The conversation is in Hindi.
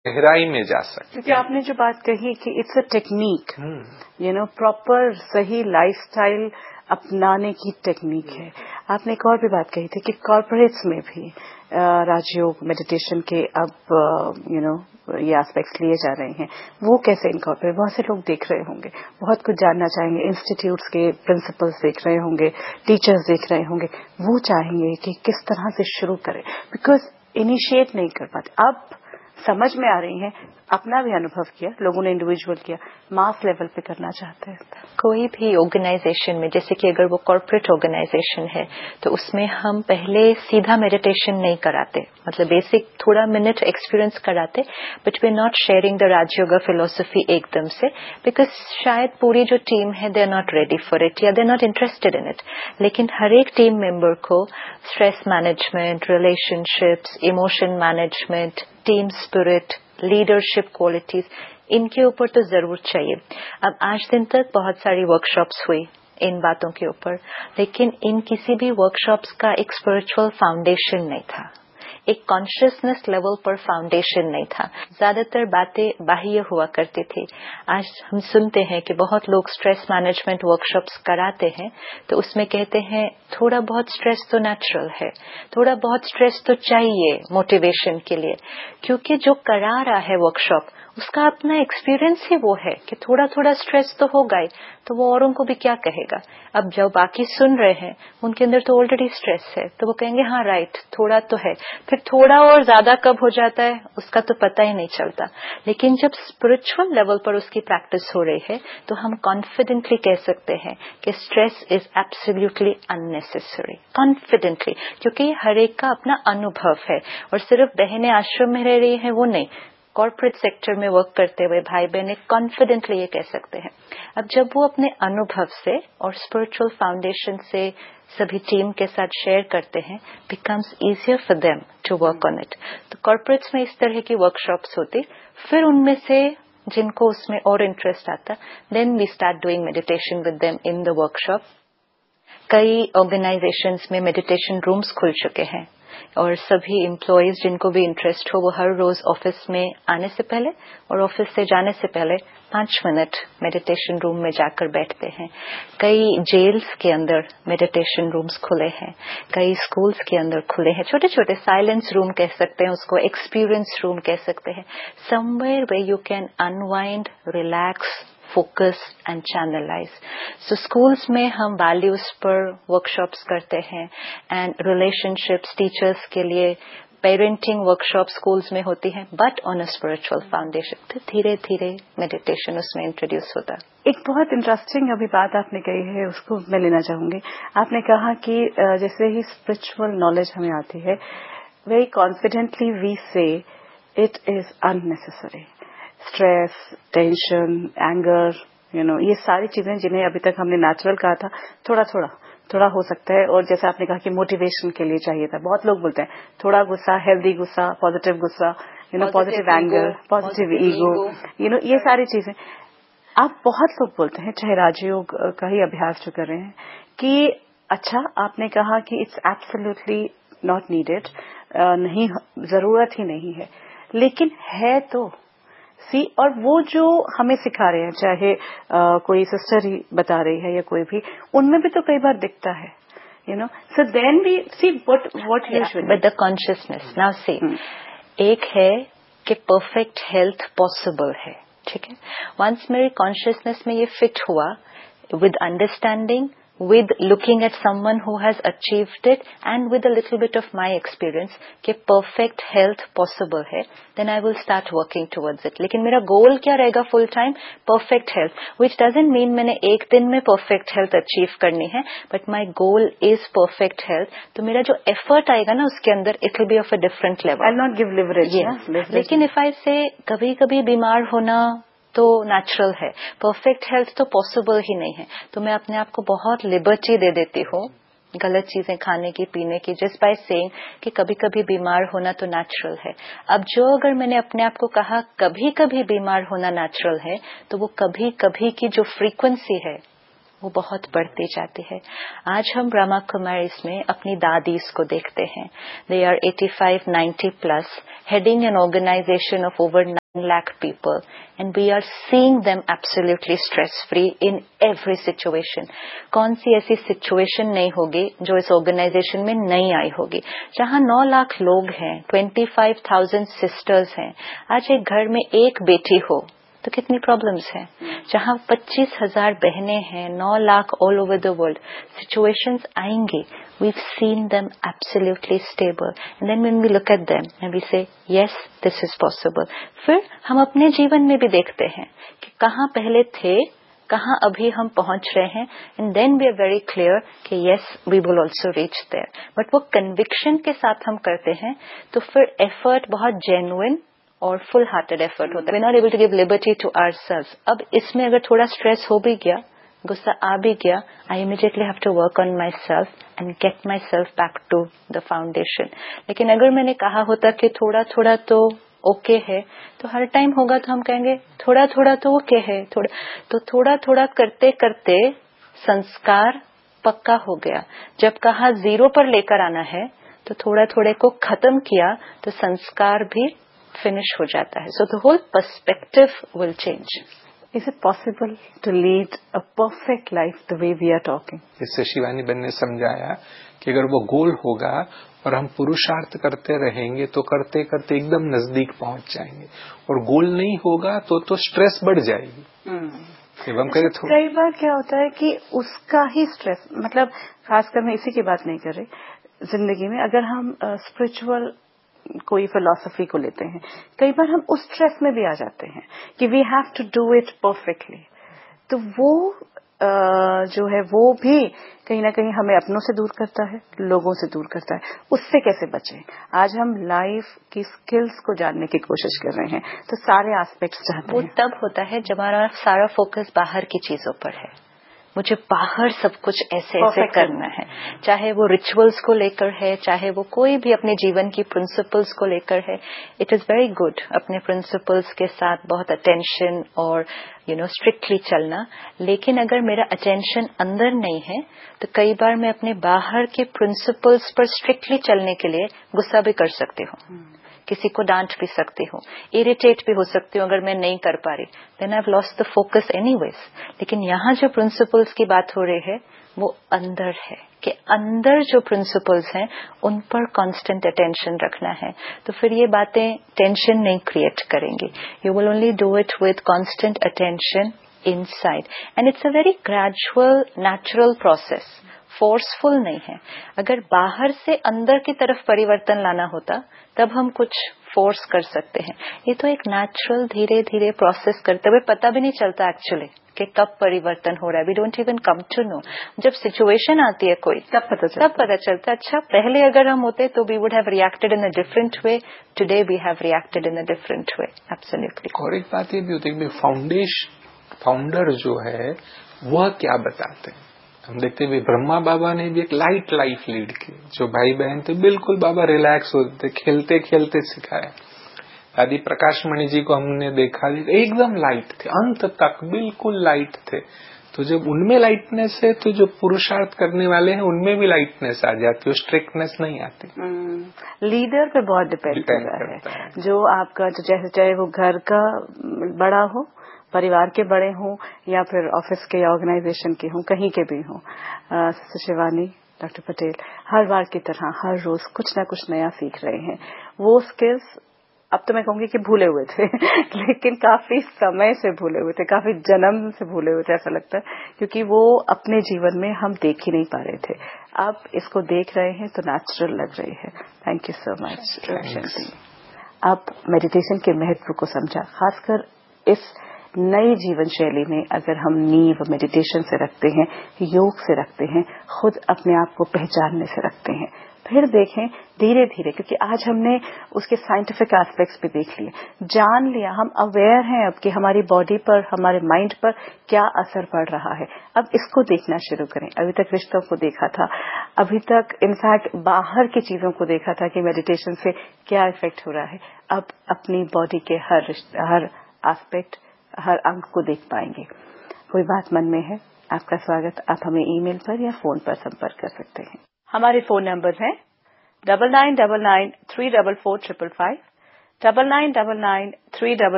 गहराई में जा सकते। क्योंकि आपने जो बात कही कि इट्स अ टेक्निक, प्रॉपर सही लाइफस्टाइल अपनाने की टेक्निक है। आपने एक और भी बात कही थी कि कॉर्पोरेट्स में भी राजयोग मेडिटेशन के अब ये एस्पेक्ट्स लिए जा रहे हैं, वो कैसे इनकॉर्पोरेट, बहुत से लोग देख रहे होंगे, बहुत कुछ जानना चाहेंगे, इंस्टीट्यूट्स के प्रिंसिपल्स देख रहे होंगे, टीचर्स देख रहे होंगे, वो चाहेंगे कि किस तरह से शुरू करें, बिकॉज इनिशिएट नहीं कर पाते। अब समझ में आ रही हैं, अपना भी अनुभव किया, लोगों ने इंडिविजुअल किया, मास लेवल पे करना चाहते हैं। कोई भी ऑर्गेनाइजेशन में, जैसे कि अगर वो कॉर्पोरेट ऑर्गेनाइजेशन है तो उसमें हम पहले सीधा मेडिटेशन नहीं कराते, मतलब बेसिक थोड़ा मिनट एक्सपीरियंस कराते, but we are not sharing the Rajyoga philosophy एकदम से, बिकॉज शायद पूरी जो टीम है they are not ready for it या they are not interested in it. लेकिन हर एक टीम मेंबर को stress management, relationships, emotion management, team spirit, leadership qualities, इनके ऊपर तो जरूर चाहिए। अब आज दिन तक बहुत सारी वर्कशॉप्स हुई इन बातों के ऊपर, लेकिन इन किसी भी वर्कशॉप्स का एक स्पिरिचुअल फाउंडेशन नहीं था, एक कॉन्शियसनेस लेवल पर फाउंडेशन नहीं था। ज्यादातर बातें बाह्य हुआ करती थी। आज हम सुनते हैं कि बहुत लोग स्ट्रेस मैनेजमेंट वर्कशॉप्स कराते हैं तो उसमें कहते हैं थोड़ा बहुत स्ट्रेस तो नेचुरल है, थोड़ा बहुत स्ट्रेस तो चाहिए मोटिवेशन के लिए, क्योंकि जो करा रहा है वर्कशॉप उसका अपना एक्सपीरियंस ही वो है कि थोड़ा थोड़ा स्ट्रेस तो होगा ही, तो वो औरों को भी क्या कहेगा। अब जो बाकी सुन रहे हैं उनके अंदर तो ऑलरेडी स्ट्रेस है, तो वो कहेंगे हाँ राइट थोड़ा तो है, फिर थोड़ा और ज्यादा कब हो जाता है उसका तो पता ही नहीं चलता। लेकिन जब स्पिरिचुअल लेवल पर उसकी प्रैक्टिस हो रही है तो हम कॉन्फिडेंटली कह सकते हैं कि stress is absolutely unnecessary, confidently, क्योंकि हर एक का अपना अनुभव है। और सिर्फ बहनें आश्रम में रह रही है वो नहीं, कॉर्पोरेट सेक्टर में वर्क करते हुए भाई बहनें कॉन्फिडेंटली ये कह सकते हैं। अब जब वो अपने अनुभव से और स्पिरिचुअल फाउंडेशन से सभी टीम के साथ शेयर करते हैं, becomes easier for them to work on it. तो कॉर्पोरेट्स में इस तरह की वर्कशॉप्स होती, फिर उनमें से जिनको उसमें और इंटरेस्ट आता, then we start doing meditation with them in the workshop. कई ऑर्गेनाइजेशंस में मेडिटेशन रूम्स खुल चुके हैं और सभी एम्प्लॉयज जिनको भी इंटरेस्ट हो वो हर रोज ऑफिस में आने से पहले और ऑफिस से जाने से पहले 5 मिनट मेडिटेशन रूम में जाकर बैठते हैं। कई जेल्स के अंदर मेडिटेशन रूम्स खुले हैं, कई स्कूल्स के अंदर खुले हैं, छोटे छोटे साइलेंस रूम कह सकते हैं उसको, एक्सपीरियंस रूम कह सकते हैं, somewhere where you can unwind, relax, focus and channelise. So schools में हम वैल्यूज पर वर्कशॉप्स करते हैं एंड रिलेशनशिप्स, टीचर्स के लिए पेरेंटिंग वर्कशॉप स्कूल्स में होती है, but on a spiritual foundation. तो धीरे धीरे मेडिटेशन उसमें इंट्रोड्यूस होता है। एक बहुत इंटरेस्टिंग अभी बात आपने कही है, उसको मैं लेना चाहूंगी। आपने कहा कि जैसे ही स्पिरिचुअल नॉलेज हमें आती है, वेरी कॉन्फिडेंटली वी से it is unnecessary. Stress, tension, anger, ये सारी चीजें जिन्हें अभी तक हमने नेचुरल कहा था, थोड़ा हो सकता है। और जैसे आपने कहा कि मोटिवेशन के लिए चाहिए था, बहुत लोग बोलते हैं थोड़ा गुस्सा, हेल्दी गुस्सा, पॉजिटिव गुस्सा, पॉजिटिव एंगर, पॉजिटिव ईगो, ये सारी चीजें। आप बहुत लोग बोलते हैं, चाहे राजयोग का ही अभ्यास जो कर रहे हैं, कि अच्छा आपने कहा कि इट्स एब्सोल्युटली नॉट नीडेड, नहीं, जरूरत ही नहीं है, लेकिन है तो और वो जो हमें सिखा रहे हैं, चाहे कोई सिस्टर ही बता रही है या कोई भी, उनमें भी तो कई बार दिखता है, so then we see what usually with the consciousness now see एक है कि परफेक्ट हेल्थ पॉसिबल है, ठीक है। वंस मेरी कॉन्शियसनेस में ये फिट हुआ with understanding, with looking at someone who has achieved it and with a little bit of my experience कि perfect health possible है, then I will start working towards it. लेकिन मेरा गोल क्या रहेगा full time? Perfect health, which doesn't mean मैंने एक दिन में perfect health achieve करनी है, but my goal is perfect health. तो मेरा जो effort आएगा ना उसके अंदर, it will be of a different level. I'll not give leverage. Yes. लेकिन if I say कभी कभी बीमार होना तो नेचुरल है, परफेक्ट हेल्थ तो पॉसिबल ही नहीं है, तो मैं अपने आप को बहुत लिबर्टी दे देती हूँ गलत चीजें खाने की, पीने की, जस्ट बाय सेइंग कि कभी कभी बीमार होना तो नेचुरल है। अब जो अगर मैंने अपने आप को कहा कभी कभी बीमार होना नेचुरल है, तो वो कभी कभी की जो फ्रीक्वेंसी है वो बहुत बढ़ती जाती है। आज हम ब्रह्मा कुमारीज में अपनी दादीज को देखते हैं। They are 85-90 plus, heading an organization of over 9 lakh people, and we are seeing them absolutely stress free in every situation. कौन सी ऐसी सिचुएशन नहीं होगी जो इस ऑर्गेनाइजेशन में नहीं आई होगी। जहाँ 9 लाख लोग हैं, 25,000 सिस्टर्स हैं, आज एक घर में एक बेटी हो तो कितनी प्रॉब्लम्स हैं। जहाँ 25,000 बहनें हैं, 9 lakh all over the world, situations आएंगी। We've seen them absolutely stable, and then when we look at them and we say yes, this is possible. फिर हम अपने जीवन में भी देखते हैं कि कहाँ पहले थे, कहाँ अभी हम पहुंच रहे हैं, and then we are very clear कि yes, we will also reach there. But वो conviction के साथ हम करते हैं तो फिर effort बहुत genuine और फुल हार्टेड एफर्ट होता है। We not able to give liberty to ourselves. अब इसमें अगर थोड़ा स्ट्रेस हो भी गया, गुस्सा आ भी गया, I immediately have to work on my self and get my self back to the foundation. लेकिन अगर मैंने कहा होता कि थोड़ा थोड़ा तो ओके है, तो हर टाइम होगा तो हम कहेंगे थोड़ा थोड़ा तो ओके है, थोड़ा थोड़ा करते करते संस्कार पक्का हो गया। जब कहा 0 पर लेकर आना है तो थोड़ा थोड़े को खत्म किया तो संस्कार भी फिनिश हो जाता है। So the whole perspective will change. Is it possible to lead a perfect life the way we are talking? इससे शिवानी बहन ने समझाया कि अगर वो गोल होगा और हम पुरुषार्थ करते रहेंगे तो करते करते एकदम नजदीक पहुंच जाएंगे, और गोल नहीं होगा तो स्ट्रेस बढ़ जाएगी। कई बार क्या होता है कि उसका ही स्ट्रेस, मतलब खासकर मैं इसी की बात नहीं कर रही, जिंदगी में अगर हम स्पिरिचुअल कोई फिलॉसफी को लेते हैं, कई बार हम उस स्ट्रेस में भी आ जाते हैं कि we have to do it perfectly. तो वो जो है वो भी कहीं ना कहीं हमें अपनों से दूर करता है, लोगों से दूर करता है। उससे कैसे बचें? आज हम लाइफ की स्किल्स को जानने की कोशिश कर रहे हैं, तो सारे एस्पेक्ट्स चाहते हैं। वो तब होता है जब हमारा सारा फोकस बाहर की चीजों पर है। मुझे बाहर सब कुछ ऐसे करना है, चाहे वो रिचुअल्स को लेकर है, चाहे वो कोई भी अपने जीवन की प्रिंसिपल्स को लेकर है। इट इज वेरी गुड अपने प्रिंसिपल्स के साथ बहुत अटेंशन और स्ट्रिक्टली चलना, लेकिन अगर मेरा अटेंशन अंदर नहीं है तो कई बार मैं अपने बाहर के प्रिंसिपल्स पर स्ट्रिक्टली चलने के लिए गुस्सा भी कर सकती हूँ, किसी को डांट भी सकती हूँ, इरिटेट भी हो सकती हूँ अगर मैं नहीं कर पा रही, then I have lost the focus anyways. लेकिन यहाँ जो प्रिंसिपल्स की बात हो रही है वो अंदर है, कि अंदर जो प्रिंसिपल्स हैं उन पर कांस्टेंट अटेंशन रखना है। तो फिर ये बातें टेंशन नहीं क्रिएट करेंगी। You will only do it with constant attention inside, and it's a very gradual natural process, forceful नहीं है। अगर बाहर से अंदर की तरफ परिवर्तन लाना होता तब हम कुछ फोर्स कर सकते हैं। ये तो एक नेचुरल धीरे धीरे प्रोसेस करते हुए पता भी नहीं चलता एक्चुअली कि कब परिवर्तन हो रहा है। We don't even come to know. जब सिचुएशन आती है कोई तब पता चलता। अच्छा, पहले अगर हम होते तो we would have reacted in a different way, today we have reacted in a different way. Absolutely. और एक बात ये भी होती है कि फाउंडर जो है वह क्या बताते हैं। हम देखते हैं ब्रह्मा बाबा ने भी एक लाइट लाइफ लीड की, जो भाई बहन थे बिल्कुल बाबा रिलैक्स होते थे, खेलते खेलते सिखाया। दादी प्रकाश मणि जी को हमने देखा एकदम लाइट थे, अंत तक बिल्कुल लाइट थे। तो जब उनमें लाइटनेस है तो जो पुरुषार्थ करने वाले हैं उनमें भी लाइटनेस आ जाती है, स्ट्रिक्टनेस नहीं आती। लीडर पे बहुत डिपेंड करता है। जो आपका जो जैसे चाहे वो घर का बड़ा हो, परिवार के बड़े हों, या फिर ऑफिस के या ऑर्गेनाइजेशन के हों, कहीं के भी हों। शिवानी, डॉक्टर पटेल हर बार की तरह हर रोज कुछ ना कुछ नया सीख रहे हैं। वो स्किल्स अब तो मैं कहूंगी कि भूले हुए थे लेकिन काफी समय से भूले हुए थे, काफी जन्म से भूले हुए थे ऐसा लगता है, क्योंकि वो अपने जीवन में हम देख ही नहीं पा रहे थे। अब इसको देख रहे हैं तो नेचुरल लग रही है। Thank you so much. अब मेडिटेशन के महत्व को समझा, खासकर इस नई जीवन शैली में अगर हम नींव मेडिटेशन से रखते हैं, योग से रखते हैं, खुद अपने आप को पहचानने से रखते हैं, फिर देखें धीरे धीरे, क्योंकि आज हमने उसके साइंटिफिक एस्पेक्ट्स भी देख लिए, जान लिया, हम अवेयर हैं अब कि हमारी बॉडी पर, हमारे माइंड पर क्या असर पड़ रहा है। अब इसको देखना शुरू करें। अभी तक रिश्तों को देखा था, अभी तक इनफैक्ट बाहर की चीजों को देखा था कि मेडिटेशन से क्या इफेक्ट हो रहा है। अब अपनी बॉडी के हर एस्पेक्ट, हर अंग को देख पाएंगे। कोई बात मन में है, आपका स्वागत। आप हमें ईमेल पर या फोन पर संपर्क कर सकते हैं। हमारे फोन नंबर हैं 9999344555, 9999344555